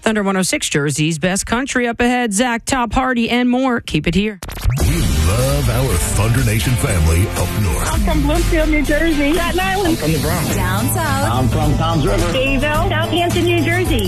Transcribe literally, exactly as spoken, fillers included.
Thunder one oh six, Jersey's best country. Up ahead, Zach, Top Hardy, and more. Keep it here. We love our Thunder Nation family up north. I'm from Bloomfield, New Jersey. Staten Island. I'm from the Bronx. Down south. I'm from Toms River. Bayville, Southampton, New Jersey.